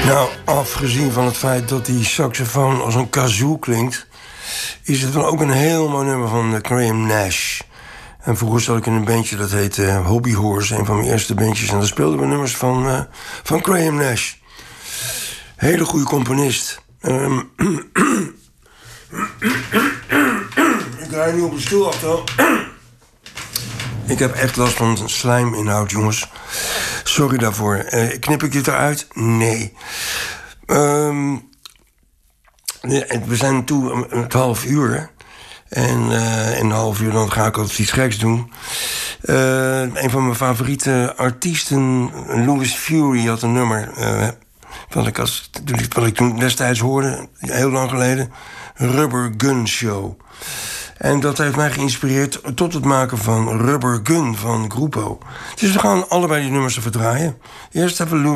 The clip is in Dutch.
Nou, afgezien van het feit dat die saxofoon als een kazoo klinkt, is het wel ook een heel mooi nummer van Graham Nash. En vroeger zat ik in een bandje dat heette Hobby Horse, een van mijn eerste bandjes. En daar speelden we nummers van Graham Nash. Hele goede componist. Ik draai nu op de stoel achter. Ik heb echt last van slijminhoud, jongens. Sorry daarvoor. Knip ik dit eruit? Nee. We zijn toe het 12:30. En in een half uur dan ga ik altijd iets geks doen. Een van mijn favoriete artiesten, Louis Fury, had een nummer. Wat ik toen destijds hoorde, heel lang geleden. Rubber Gun Show. En dat heeft mij geïnspireerd tot het maken van Rubber Gun van Grupo. Dus we gaan allebei die nummers even draaien. Eerst even Louis